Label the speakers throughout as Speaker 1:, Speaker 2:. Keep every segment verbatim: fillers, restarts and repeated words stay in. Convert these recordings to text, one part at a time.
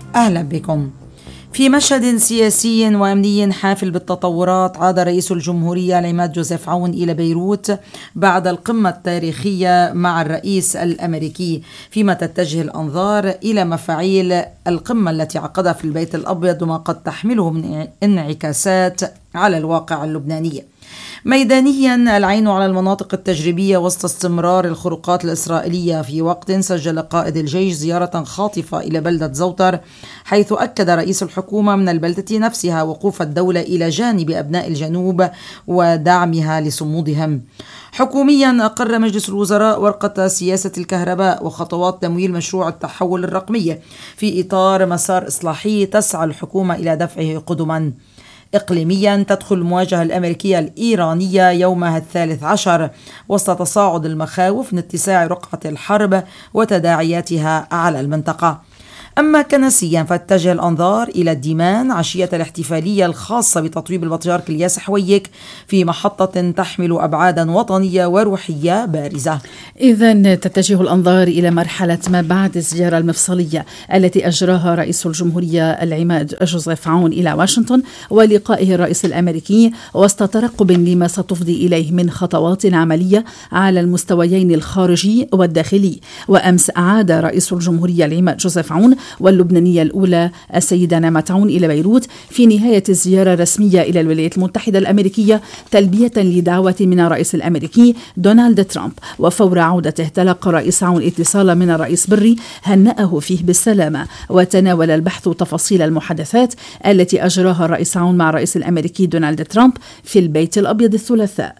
Speaker 1: أهلا بكم. في مشهد سياسي وأمني حافل بالتطورات، عاد رئيس الجمهورية العماد جوزيف عون إلى بيروت بعد القمة التاريخية مع الرئيس الأمريكي، فيما تتجه الأنظار إلى مفاعيل القمة التي عقدها في البيت الأبيض وما قد تحمله من انعكاسات على الواقع اللبناني. ميدانيا، العين على المناطق التجريبية وسط استمرار الخروقات الإسرائيلية، في وقت سجل قائد الجيش زيارة خاطفة إلى بلدة زوتر، حيث أكد رئيس الحكومة من البلدة نفسها وقوف الدولة إلى جانب أبناء الجنوب ودعمها لصمودهم. حكوميا، أقر مجلس الوزراء ورقة سياسة الكهرباء وخطوات تمويل مشروع التحول الرقمي في إطار مسار إصلاحي تسعى الحكومة إلى دفعه قدما. إقليميا، تدخل المواجهة الأمريكية الإيرانية يومها الثالث عشر وسط تصاعد المخاوف من اتساع رقعة الحرب وتداعياتها على المنطقة. أما كنسيا، فاتجه الأنظار إلى الديمان عشية الاحتفالية الخاصة بتطويب البطريرك الياس حويك في محطة تحمل أبعادا وطنية وروحية بارزة.
Speaker 2: إذن تتجه الأنظار إلى مرحلة ما بعد الزيارة المفصلية التي أجراها رئيس الجمهورية العماد جوزيف عون إلى واشنطن ولقائه الرئيس الأمريكي، وسط ترقب لما ستفضي إليه من خطوات عملية على المستويين الخارجي والداخلي. وأمس أعاد رئيس الجمهورية العماد جوزيف عون واللبنانية الأولى السيدة نعمة عون إلى بيروت في نهاية الزيارة الرسمية إلى الولايات المتحدة الأمريكية، تلبية لدعوة من الرئيس الأمريكي دونالد ترامب. وفور عودته تلقى الرئيس عون اتصالا من الرئيس بري هنأه فيه بالسلامة، وتناول البحث تفاصيل المحادثات التي أجراها الرئيس عون مع الرئيس الأمريكي دونالد ترامب في البيت الأبيض الثلاثاء.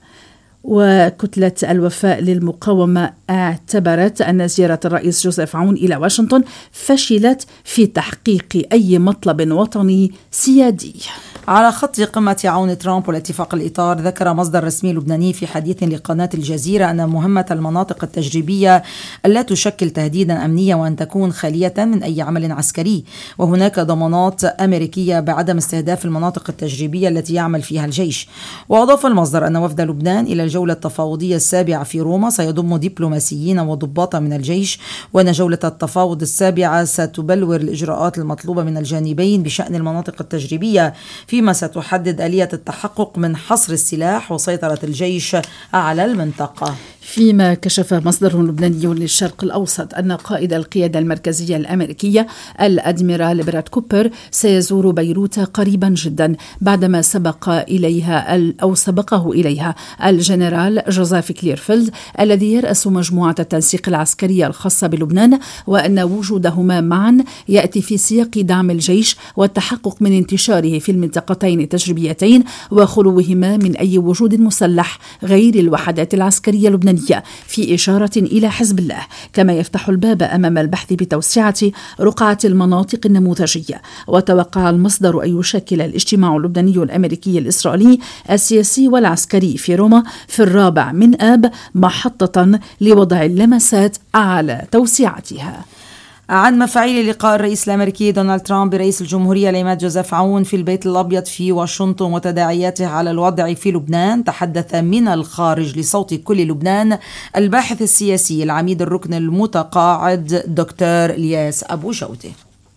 Speaker 2: وكتلة الوفاء للمقاومة اعتبرت أن زيارة الرئيس جوزيف عون إلى واشنطن فشلت في تحقيق أي مطلب وطني سيادي.
Speaker 1: على خط قمة عون ترامب والاتفاق الإطار، ذكر مصدر رسمي لبناني في حديث لقناة الجزيرة أن مهمة المناطق التجريبية ألا تشكل تهديدا أمنيا وأن تكون خالية من أي عمل عسكري، وهناك ضمانات أمريكية بعدم استهداف المناطق التجريبية التي يعمل فيها الجيش. وأضاف المصدر أن وفد لبنان إلى الجولة التفاوضية السابعة في روما سيضم دبلوماسيين وضباطا من الجيش، وأن جولة التفاوض السابعة ستبلور الإجراءات المطلوبة من الجانبين بشأن المناطق التجريبية، فيما ستحدد آلية التحقق من حصر السلاح وسيطرة الجيش على المنطقة.
Speaker 2: فيما كشف مصدر لبناني للشرق الأوسط أن قائد القيادة المركزية الأمريكية الأدميرال براد كوبر سيزور بيروت قريبا جدا، بعدما سبق إليها أو سبقه إليها الجنرال جوزيف كليرفيلد الذي يرأس مجموعة التنسيق العسكرية الخاصة بلبنان، وأن وجودهما معا يأتي في سياق دعم الجيش والتحقق من انتشاره في المنطقتين التجريبيتين وخلوهما من أي وجود مسلح غير الوحدات العسكرية اللبنانية، في إشارة إلى حزب الله، كما يفتح الباب أمام البحث بتوسعة رقعة المناطق النموذجية. وتوقع المصدر أن يشكل الاجتماع اللبناني الأمريكي الإسرائيلي السياسي والعسكري في روما في الرابع من آب محطة لوضع اللمسات على توسعتها.
Speaker 1: عن مفاعيل لقاء الرئيس الأمريكي دونالد ترامب برئيس الجمهورية العماد جوزيف عون في البيت الأبيض في واشنطن وتداعياته على الوضع في لبنان، تحدث من الخارج لصوت كل لبنان الباحث السياسي العميد الركن المتقاعد دكتور الياس أبو جودة.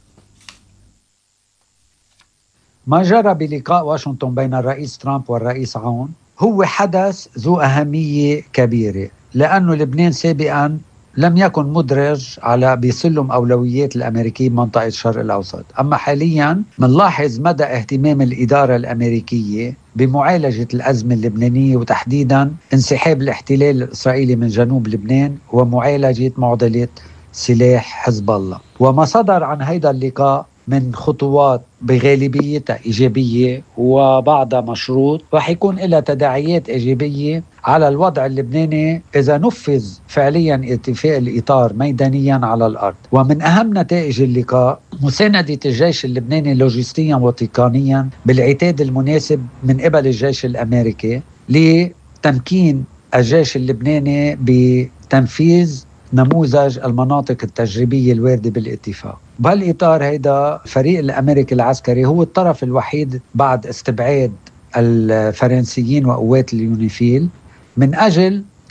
Speaker 3: ما جرى بلقاء واشنطن بين الرئيس ترامب والرئيس عون هو حدث ذو أهمية كبيرة، لأنه لبنان سابقاً لم يكن مدرج على بسلم أولويات الأمريكية بمنطقة الشرق الأوسط. أما حالياً منلاحظ مدى اهتمام الإدارة الأمريكية بمعالجة الأزمة اللبنانية، وتحديداً انسحاب الاحتلال الإسرائيلي من جنوب لبنان ومعالجة معضلة سلاح حزب الله. وما صدر عن هذا اللقاء من خطوات بغالبيتها إيجابية وبعضها مشروط، رح يكون لها تداعيات إيجابية على الوضع اللبناني إذا نفذ فعليا اتفاق الإطار ميدانيا على الأرض. ومن أهم نتائج اللقاء مساندة الجيش اللبناني لوجستيا وتقنيا بالعتاد المناسب من قبل الجيش الأمريكي لتمكين الجيش اللبناني بتنفيذ نموذج المناطق التجريبية الواردة بالاتفاق. بهالإطار هيدا فريق الأمريكي العسكري هو الطرف الوحيد بعد استبعاد الفرنسيين وقوات اليونيفيل من أجل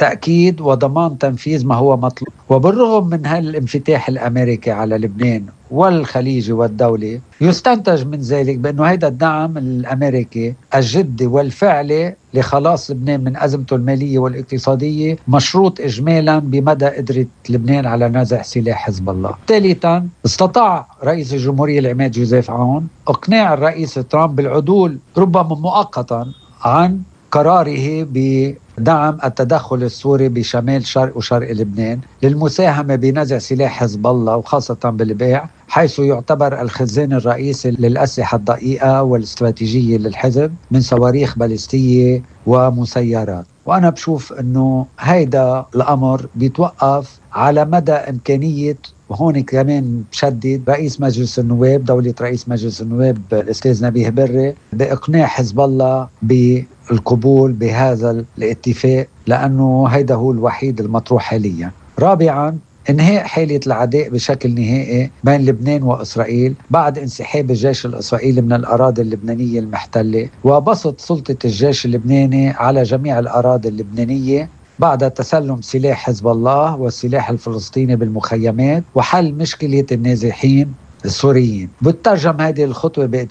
Speaker 3: تأكيد وضمان تنفيذ ما هو مطلوب. وبالرغم من هالانفتاح الأمريكي على لبنان والخليج والدولة، يستنتج من ذلك بأنه هذا الدعم الأمريكي الجدي والفعلي لخلاص لبنان من أزمته المالية والاقتصادية مشروط إجمالا بمدى قدرة لبنان على نزع سلاح حزب الله. ثالثا، استطاع رئيس الجمهورية العماد جوزيف عون إقناع الرئيس ترامب بالعدول ربما مؤقتا عن قراره بدعم التدخل السوري بشمال شرق وشرق لبنان للمساهمة بنزع سلاح حزب الله وخاصة بالبيع، حيث يعتبر الخزان الرئيسي للأسلحة الدقيقة والاستراتيجية للحزب من صواريخ باليستية ومسيرات. وأنا بشوف أنه هيدا الأمر بيتوقف على مدى إمكانية، وهون كمان بشدد رئيس مجلس النواب، دولة رئيس مجلس النواب الأستاذ نبيه بري، بإقناع حزب الله بالقبول بهذا الاتفاق، لأنه هيدا هو الوحيد المطروح حاليا. رابعا، انهاء حالة العداء بشكل نهائي بين لبنان وإسرائيل بعد انسحاب الجيش الإسرائيلي من الأراضي اللبنانية المحتلة، وبسط سلطة الجيش اللبناني على جميع الأراضي اللبنانية بعد تسلم سلاح حزب الله والسلاح الفلسطيني بالمخيمات، وحل مشكلة النازحين السوريين. بتترجم هذه الخطوة